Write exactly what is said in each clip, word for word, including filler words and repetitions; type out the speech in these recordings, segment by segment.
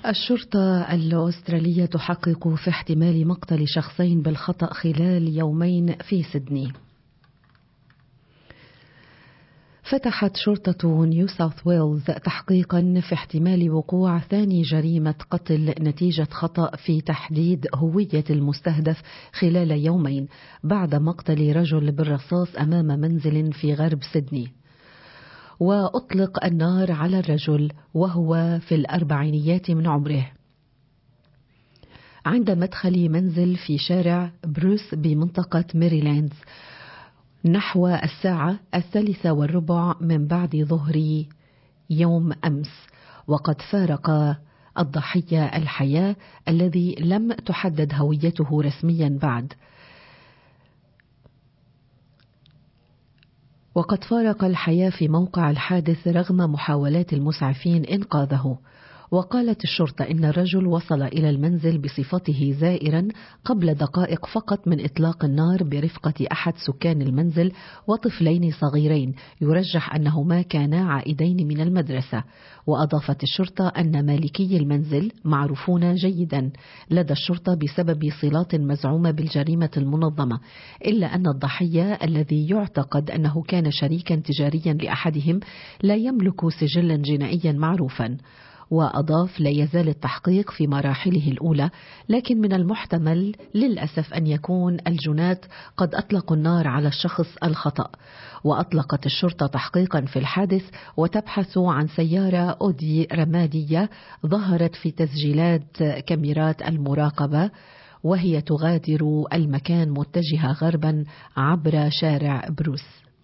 الشرطة الأسترالية تحقق في احتمال مقتل شخصين بالخطأ خلال يومين في سيدني. فتحت شرطة نيو ساوث ويلز تحقيقا في احتمال وقوع ثاني جريمة قتل نتيجة خطأ في تحديد هوية المستهدف خلال يومين بعد مقتل رجل بالرصاص أمام منزل في غرب سيدني. وأطلق النار على الرجل وهو في الأربعينيات من عمره عند مدخل منزل في شارع بروس بمنطقة ميريلاندز نحو الساعة الثالثة والربع من بعد ظهر يوم أمس. وقد فارق الضحية الحياة الذي لم تحدد هويته رسميا بعد وقد فارق الحياة في موقع الحادث رغم محاولات المسعفين إنقاذه. وقالت الشرطة إن الرجل وصل إلى المنزل بصفته زائرا قبل دقائق فقط من إطلاق النار برفقة أحد سكان المنزل وطفلين صغيرين يرجح أنهما كانا عائدين من المدرسة. وأضافت الشرطة أن مالكي المنزل معروفون جيدا لدى الشرطة بسبب صلات مزعومة بالجريمة المنظمة، إلا أن الضحية الذي يعتقد أنه كان شريكا تجاريا لأحدهم لا يملك سجلا جنائيا معروفا. وأضاف: لا يزال التحقيق في مراحله الأولى، لكن من المحتمل للأسف أن يكون الجنات قد أطلقوا النار على الشخص الخطأ. وأطلقت الشرطة تحقيقا في الحادث وتبحث عن سيارة أودي رمادية ظهرت في تسجيلات كاميرات المراقبة وهي تغادر المكان متجهة غربا عبر شارع بروس.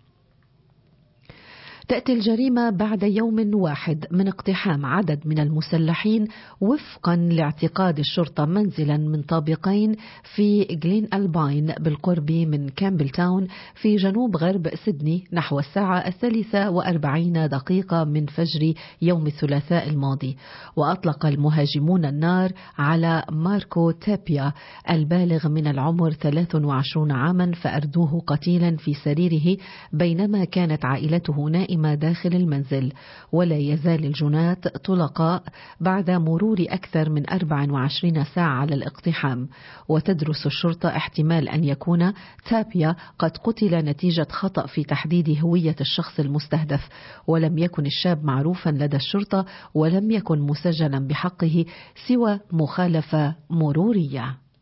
تأتي الجريمة بعد يوم واحد من اقتحام عدد من المسلحين وفقا لاعتقاد الشرطة منزلا من طابقين في جلين ألباين بالقرب من كامبل تاون في جنوب غرب سيدني نحو الساعة الثالثة وأربعين دقيقة من فجر يوم الثلاثاء الماضي. وأطلق المهاجمون النار على ماركو تابيا البالغ من العمر ثلاث وعشرين عاما فأردوه قتيلا في سريره بينما كانت عائلته نائمة داخل المنزل. ولا يزال الجنات طلقاء بعد مرور أكثر من أربع وعشرين ساعة على الاقتحام. وتدرس الشرطة احتمال أن يكون تابيا قد قتل نتيجة خطأ في تحديد هوية الشخص المستهدف، ولم يكن الشاب معروفا لدى الشرطة ولم يكن مسجلا بحقه سوى مخالفة مرورية.